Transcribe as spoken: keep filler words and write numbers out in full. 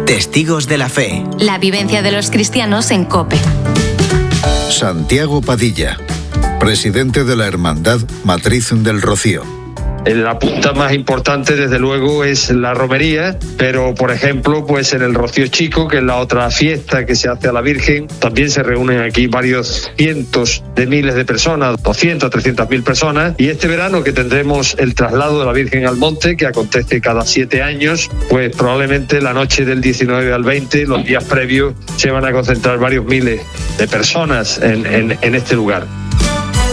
Testigos de la Fe. La vivencia de los cristianos en COPE. Santiago Padilla, presidente de la Hermandad Matriz del Rocío. La punta más importante, desde luego, es la romería, pero, por ejemplo, pues en el Rocío Chico, que es la otra fiesta que se hace a la Virgen, también se reúnen aquí varios cientos de miles de personas, doscientas, trescientas mil personas, y este verano que tendremos el traslado de la Virgen al monte, que acontece cada siete años, pues probablemente la noche del diecinueve al veinte, los días previos, se van a concentrar varios miles de personas en, en, en este lugar.